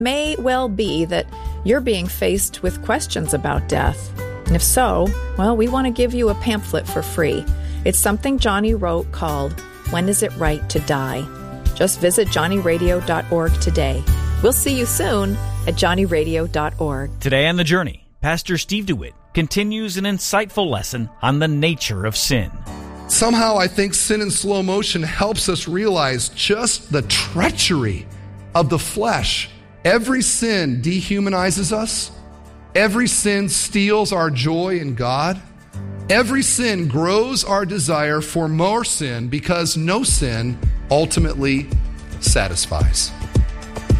may well be that you're being faced with questions about death. And if so, well, we want to give you a pamphlet for free. It's something Johnny wrote called, When Is It Right to Die? Just visit johnnyradio.org today. We'll see you soon at johnnyradio.org. Today on The Journey, Pastor Steve DeWitt continues an insightful lesson on the nature of sin. Somehow I think Sin in Slow Motion helps us realize just the treachery of the flesh. Every sin dehumanizes us. Every sin steals our joy in God. Every sin grows our desire for more sin because no sin ultimately satisfies.